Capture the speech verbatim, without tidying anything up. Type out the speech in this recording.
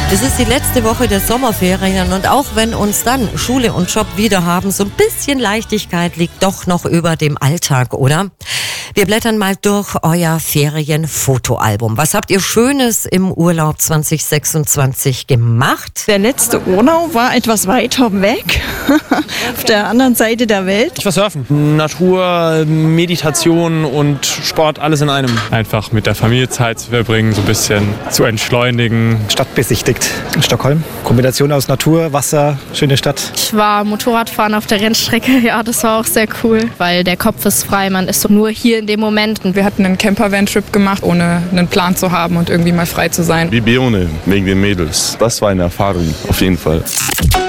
Es ist die letzte Woche der Sommerferien und auch wenn uns dann Schule und Job wieder haben, so ein bisschen Leichtigkeit liegt doch noch über dem Alltag, oder? Wir blättern mal durch euer Ferienfotoalbum. Was habt ihr Schönes im Urlaub zwanzig sechsundzwanzig gemacht? Der letzte Urlaub war etwas weiter weg, auf der anderen Seite der Welt. Ich war surfen. Natur, Meditation und Sport, alles in einem. Einfach mit der Familie Zeit zu verbringen, so ein bisschen zu entschleunigen. Stadt besichtigt in Stockholm. Kombination aus Natur, Wasser, schöne Stadt. Ich war Motorradfahren auf der Rennstrecke, ja, das war auch sehr cool, weil der Kopf ist frei, man ist so nur hier in dem Moment. Und wir hatten einen Campervan-Trip gemacht, ohne einen Plan zu haben und irgendwie mal frei zu sein. Wie Bione, wegen den Mädels. Das war eine Erfahrung, auf jeden Fall.